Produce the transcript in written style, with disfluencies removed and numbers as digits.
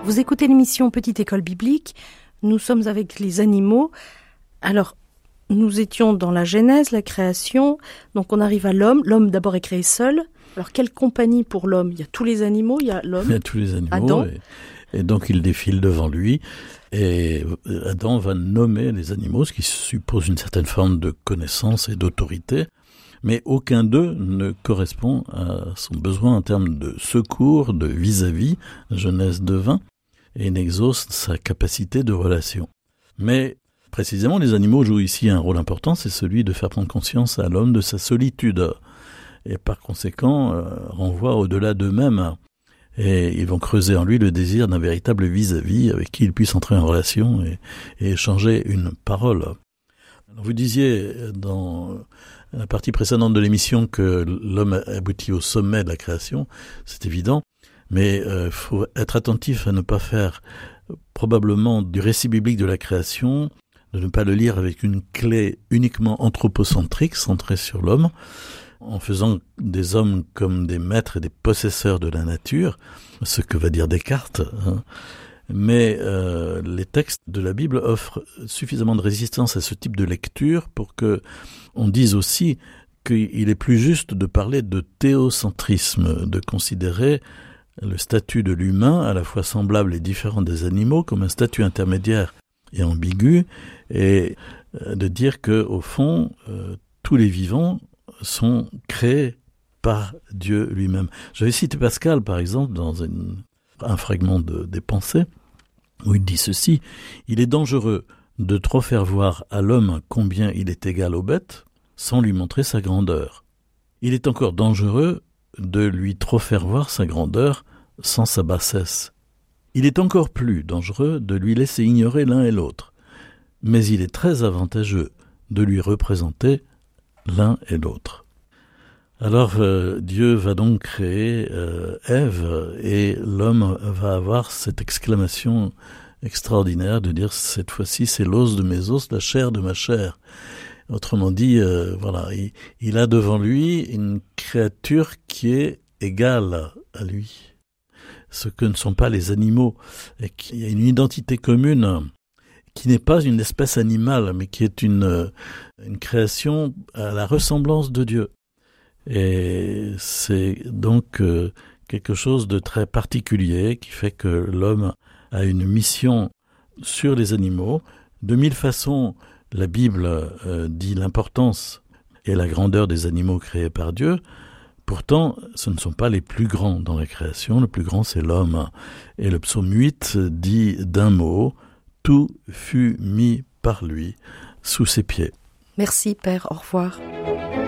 Vous écoutez l'émission Petite École Biblique. Nous sommes avec les animaux. Alors, nous étions dans la Genèse, la création. Donc, on arrive à l'homme. L'homme, d'abord, est créé seul. Alors, quelle compagnie pour l'homme ? Il y a tous les animaux, il y a l'homme. Il y a tous les animaux. Adam. Et donc, il défile devant lui. Et Adam va nommer les animaux, ce qui suppose une certaine forme de connaissance et d'autorité. Mais aucun d'eux ne correspond à son besoin en termes de secours, de vis-à-vis, Genèse 2:20, et n'exauce sa capacité de relation. Mais précisément, les animaux jouent ici un rôle important, c'est celui de faire prendre conscience à l'homme de sa solitude, et par conséquent renvoient au-delà d'eux-mêmes, et ils vont creuser en lui le désir d'un véritable vis-à-vis avec qui il puisse entrer en relation et échanger une parole. Alors, vous disiez dans la partie précédente de l'émission que l'homme aboutit au sommet de la création, c'est évident, mais faut être attentif à ne pas faire probablement du récit biblique de la création, de ne pas le lire avec une clé uniquement anthropocentrique, centrée sur l'homme, en faisant des hommes comme des maîtres et des possesseurs de la nature, ce que va dire Descartes, hein. Mais les textes de la Bible offrent suffisamment de résistance à ce type de lecture pour que on dise aussi qu'il est plus juste de parler de théocentrisme, de considérer le statut de l'humain, à la fois semblable et différent des animaux, comme un statut intermédiaire et ambigu, et de dire que au fond, tous les vivants sont créés par Dieu lui-même. J'avais cité Pascal, par exemple, dans un fragment des Pensées, où il dit ceci: « Il est dangereux de trop faire voir à l'homme combien il est égal aux bêtes, sans lui montrer sa grandeur. Il est encore dangereux de lui trop faire voir sa grandeur sans sa bassesse. Il est encore plus dangereux de lui laisser ignorer l'un et l'autre, mais il est très avantageux de lui représenter l'un et l'autre. » Alors Dieu va donc créer Ève, et l'homme va avoir cette exclamation extraordinaire de dire: cette fois-ci c'est l'os de mes os, la chair de ma chair. Autrement dit, voilà, il a devant lui une créature qui est égale à lui, ce que ne sont pas les animaux, et qu'il y a une identité commune qui n'est pas une espèce animale, mais qui est une création à la ressemblance de Dieu. Et c'est donc quelque chose de très particulier qui fait que l'homme a une mission sur les animaux. De mille façons, la Bible dit l'importance et la grandeur des animaux créés par Dieu. Pourtant, ce ne sont pas les plus grands dans la création. Le plus grand, c'est l'homme. Et le psaume 8 dit d'un mot: « Tout fut mis par lui sous ses pieds. » Merci Père, au revoir.